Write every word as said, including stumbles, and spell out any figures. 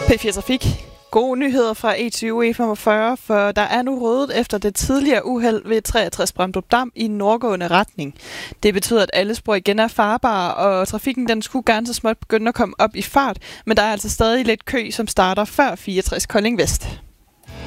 P fire Trafik. Gode nyheder fra E tyve E femogfyrre, for der er nu rødet efter det tidligere uheld ved treogtres Bramdrup Dam i nordgående retning. Det betyder, at alle spor igen er farbare, og trafikken den skulle gerne så småt begynde at komme op i fart, men der er altså stadig lidt kø, som starter før fireogtres Kolding Vest.